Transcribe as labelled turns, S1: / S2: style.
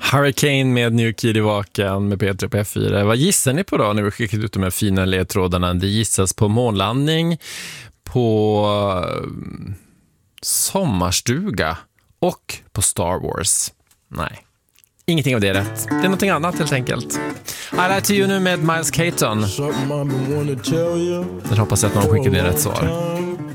S1: Hurricane med New Kid i Vakan med Peter på F4. Vad gissar ni på då när vi skickat ut de här fina ledtrådarna? Det gissas på månlandning, på sommarstuga och på Star Wars. Nej, ingenting av det är rätt. Det är någonting annat helt enkelt. I Lie to You nu med Miles Caton. Jag hoppas att någon skickar det rätt svar.